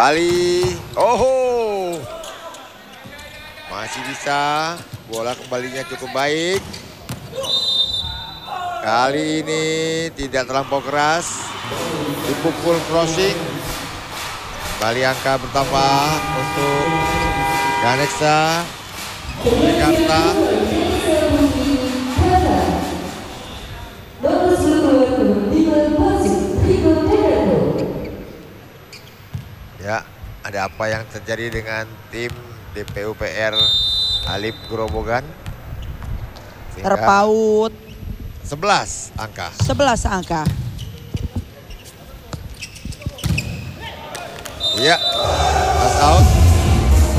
Kali, oh, masih bisa, bola kembalinya cukup baik. Kali ini tidak terlampau keras, dipukul crossing. Kembali angka bertambah untuk Ganexa Jakarta. Ya, ada apa yang terjadi dengan tim DPUPR Alif Grobogan? Terpaut. 11 angka. 11 angka. Iya, pass out.